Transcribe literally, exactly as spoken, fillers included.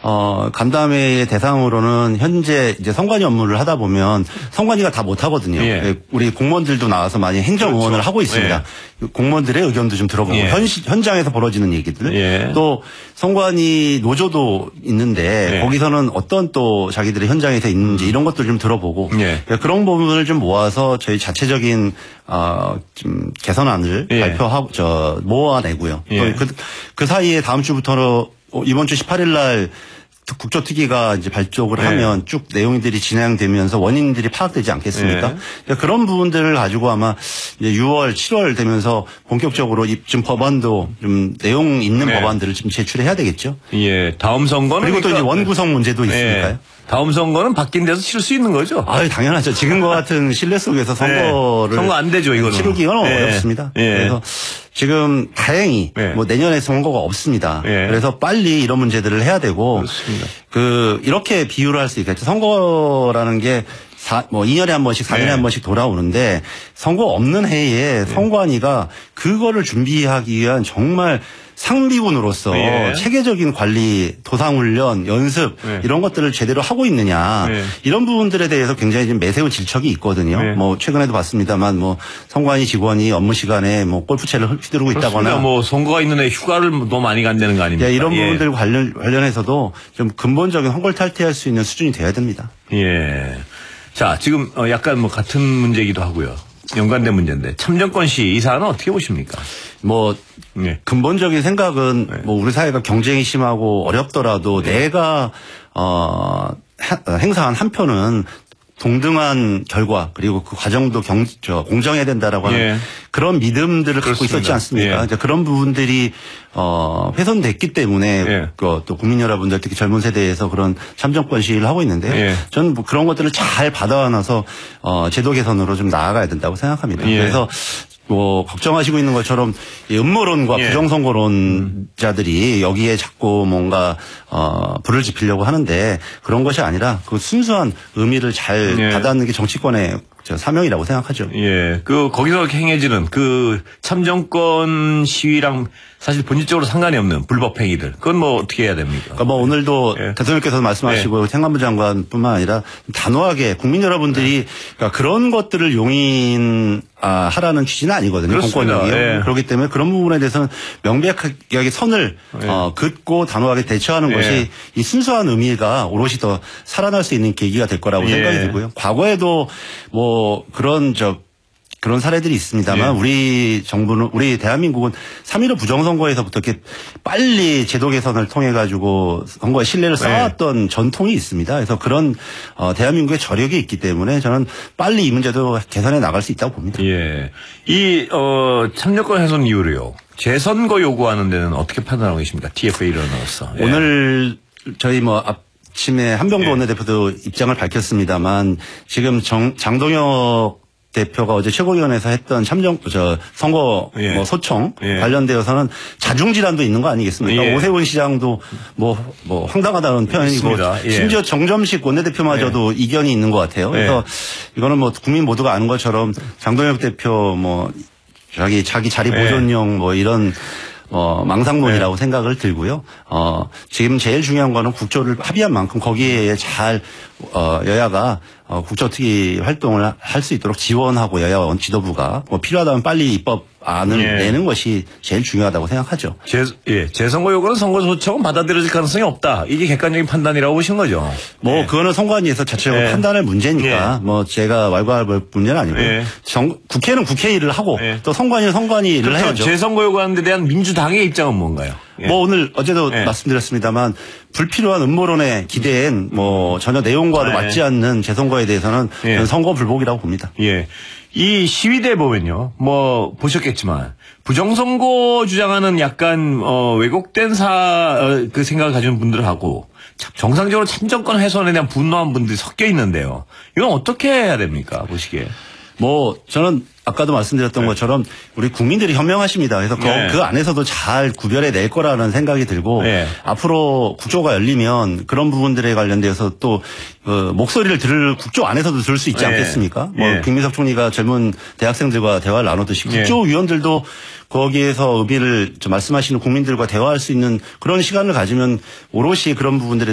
어, 간담회의 대상으로는 현재 이제 선관위 업무를 하다 보면 선관위가 다 못 하거든요. 예. 우리 공무원들도 나와서 많이 행정 그렇죠. 의원을 하고 있습니다. 예. 공무원들의 의견도 좀 들어보고 예. 현, 현장에서 벌어지는 얘기들 예. 또 선관위 노조도 있는데 예. 거기서는 어떤 또 자기들의 현장에서 있는지 이런 것들 좀 들어보고 예. 그런 부분을 좀 모아서 저희 자체적인 어, 좀 개선안을 예. 발표하고 저 모아내고요. 예. 그, 그 사이에 다음 주부터는 이번 주 십팔 일 날 국조특위가 이제 발족을 예. 하면 쭉 내용들이 진행되면서 원인들이 파악되지 않겠습니까? 예. 그러니까 그런 부분들을 가지고 아마 이제 유월, 칠월 되면서 본격적으로 좀 법안도 좀 내용 있는 예. 법안들을 좀 제출해야 되겠죠. 예, 다음 선거는 그리고 또 그러니까, 이제 원구성 문제도 예. 있으니까요. 다음 선거는 바뀐 데서 치를 수 있는 거죠? 아, 당연하죠. 지금과 같은 신뢰 속에서 선거를 네. 선거 안 되죠, 이거는. 치르기가 네. 어렵습니다. 네. 그래서 지금 다행히 네. 뭐 내년에 선거가 없습니다. 네. 그래서 빨리 이런 문제들을 해야 되고 그렇습니다. 그 이렇게 비유를 할 수 있겠죠. 선거라는 게 사, 뭐 이 년에 한 번씩 사 년에 네. 한 번씩 돌아오는데 선거 없는 해에 선관위가 그거를 준비하기 위한 정말 상비군으로서 예. 체계적인 관리, 도상훈련, 연습 예. 이런 것들을 제대로 하고 있느냐 예. 이런 부분들에 대해서 굉장히 좀 매세운 질책이 있거든요. 예. 뭐 최근에도 봤습니다만 뭐 선관위 직원이 업무 시간에 뭐 골프채를 휘두르고 있다거나 그렇습니다. 뭐 선거가 있는 애 휴가를 너무 많이 간다는 거 아닙니까? 예, 이런 예. 부분들 관련 관련해서도 좀 근본적인 헌골탈퇴할 수 있는 수준이 돼야 됩니다. 예. 자, 지금 어, 약간 뭐 같은 문제이기도 하고요. 연관된 문제인데 참정권 시 이 사안은 어떻게 보십니까? 뭐 예. 근본적인 생각은 네. 뭐 우리 사회가 경쟁이 심하고 어렵더라도 네. 내가 어 하- 행사한 한 표는 동등한 결과 그리고 그 과정도 경, 저, 공정해야 된다라고 하는 예. 그런 믿음들을 갖고 그렇습니다. 있었지 않습니까? 예. 이제 그런 부분들이 어, 훼손됐기 때문에 예. 그, 또 국민 여러분들 특히 젊은 세대에서 그런 참정권 시위를 하고 있는데 예. 저는 뭐 그런 것들을 잘 받아놔서 어, 제도 개선으로 좀 나아가야 된다고 생각합니다. 예. 그래서 뭐 걱정하시고 있는 것처럼 이 음모론과 예. 부정선거론자들이 여기에 자꾸 뭔가 어 불을 지피려고 하는데 그런 것이 아니라 그 순수한 의미를 잘 예. 받아는 게 정치권의 저 사명이라고 생각하죠. 예. 그, 거기서 행해지는 그 참정권 시위랑 사실 본질적으로 상관이 없는 불법 행위들. 그건 뭐 어떻게 해야 됩니까? 그러니까 뭐 오늘도 예. 대통령께서 말씀하시고 행안부 장관뿐만 아니라 단호하게 국민 여러분들이 그러니까 그런 것들을 용인 아, 하라는 취지는 아니거든요. 그렇습니다. 공권력이요. 예. 그렇기 때문에 그런 부분에 대해서는 명백하게 선을 예. 어, 긋고 단호하게 대처하는 예. 것이 이 순수한 의미가 오롯이 더 살아날 수 있는 계기가 될 거라고 예. 생각이 들고요. 과거에도 뭐 그런 저 그런 사례들이 있습니다만 예. 우리 정부는 우리 대한민국은 삼 일오 부정선거에서부터 이렇게 빨리 제도 개선을 통해 가지고 선거의 신뢰를 쌓았던 전통이 있습니다. 그래서 그런 어, 대한민국의 저력이 있기 때문에 저는 빨리 이 문제도 개선해 나갈 수 있다고 봅니다. 예. 이, 어, 참정권 훼손 이유로요. 재선거 요구하는 데는 어떻게 판단하고 계십니까? 티에프에이로서. 예. 오늘 저희 뭐 아침에 한병도 예. 원내대표도 입장을 밝혔습니다만 지금 정, 장동혁 대표가 어제 최고위원회에서 했던 참정, 저, 선거, 예. 뭐, 소청 예. 관련되어서는 자중질환도 있는 거 아니겠습니까? 예. 오세훈 시장도 뭐, 뭐, 황당하다는 표현이고, 있습니다. 예. 심지어 정점식 원내대표마저도 이견이 있는 것 같아요. 그래서 이거는 뭐, 국민 모두가 아는 것처럼 장동혁 대표 뭐, 자기, 자기 자리 예. 보존용 뭐, 이런 어, 망상론이라고 네. 생각을 들고요. 어, 지금 제일 중요한 거는 국조를 합의한 만큼 거기에 잘, 어, 여야가, 어, 국조특위 활동을 할 수 있도록 지원하고 여야와 지도부가 뭐 필요하다면 빨리 입법안을 예. 내는 것이 제일 중요하다고 생각하죠. 재, 예. 재선거 요구는 선거 소청은 받아들여질 가능성이 없다. 이게 객관적인 판단이라고 보신 거죠. 뭐, 예. 그거는 선관위에서 자체적으로 예. 판단할 문제니까, 예. 뭐, 제가 왈가왈부할 문제는 아니고요. 예. 정, 국회는 국회 일을 하고, 예. 또 선관위는 선관위 일을 그렇죠. 해야죠. 재선거 요구하는 데 대한 민주당의 입장은 뭔가요? 예. 뭐 오늘 어제도 예. 말씀드렸습니다만 불필요한 음모론에 기대엔 뭐 전혀 내용과도 예. 맞지 않는 재선거에 대해서는 예. 저는 선거 불복이라고 봅니다. 예. 이 시위대 보면요. 뭐 보셨겠지만 부정선거 주장하는 약간 어 왜곡된 사 어, 그 생각을 가지는 분들하고 정상적으로 참정권 훼손에 대한 분노한 분들이 섞여 있는데요. 이건 어떻게 해야 됩니까? 보시기에. 뭐 저는 아까도 말씀드렸던 네. 것처럼 우리 국민들이 현명하십니다. 그래서 네. 그, 그 안에서도 잘 구별해 낼 거라는 생각이 들고 네. 앞으로 국조가 열리면 그런 부분들에 관련돼서 또 어, 목소리를 들을 국조 안에서도 들을 수 있지 네. 않겠습니까? 뭐 네. 김민석 총리가 젊은 대학생들과 대화를 나누듯이 네. 국조위원들도 거기에서 의미를 말씀하시는 국민들과 대화할 수 있는 그런 시간을 가지면 오롯이 그런 부분들에